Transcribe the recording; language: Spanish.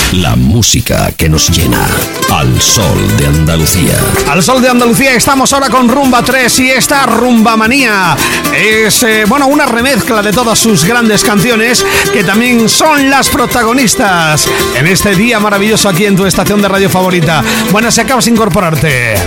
La música que nos llena. Al Sol de Andalucía. Al Sol de Andalucía estamos ahora con Rumba 3 y esta Rumba Manía es, una remezcla de todas sus grandes canciones que también son las protagonistas en este día maravilloso aquí en tu estación de radio favorita. Buenas, si acabas de incorporarte.